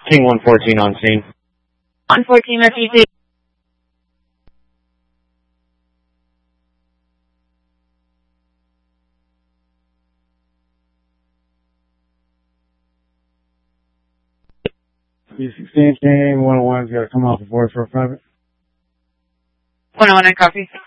King 114 on scene. 114 RTC. B16 King 101's got to come off the voice for a private. 101, I copy.